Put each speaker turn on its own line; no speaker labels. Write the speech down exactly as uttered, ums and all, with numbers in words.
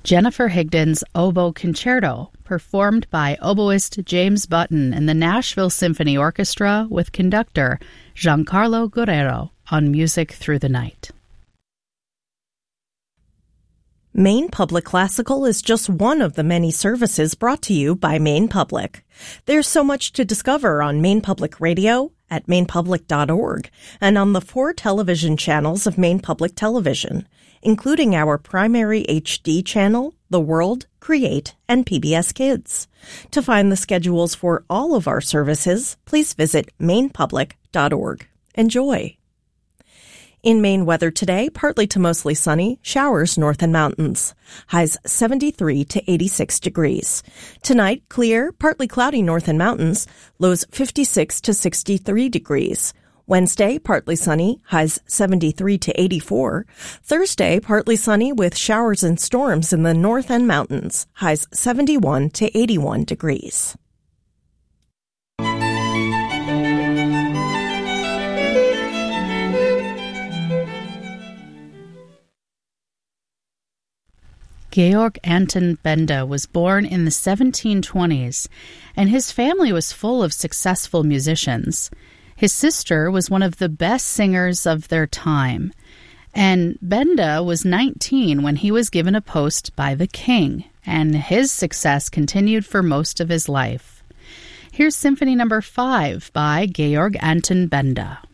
Jennifer Higdon's Oboe Concerto, performed by oboist James Button and the Nashville Symphony Orchestra with conductor Giancarlo Guerrero on Music Through the Night.
Maine Public Classical is just one of the many services brought to you by Maine Public. There's so much to discover on Maine Public Radio at maine public dot org and on the four television channels of Maine Public Television, including our primary H D channel, The World, Create, and P B S Kids. To find the schedules for all of our services, please visit maine public dot org. Enjoy. In Maine weather today, partly to mostly sunny, showers north and mountains. Highs seventy-three to eighty-six degrees. Tonight, clear, partly cloudy north and mountains. Lows fifty-six to sixty-three degrees. Wednesday, partly sunny, highs seventy-three to eighty-four. Thursday, partly sunny with showers and storms in the north and mountains. Highs seventy-one to eighty-one degrees.
Georg Anton Benda was born in the seventeen twenties, and his family was full of successful musicians. His sister was one of the best singers of their time, and Benda was nineteen when he was given a post by the king, and his success continued for most of his life. Here's Symphony Number five by Georg Anton Benda.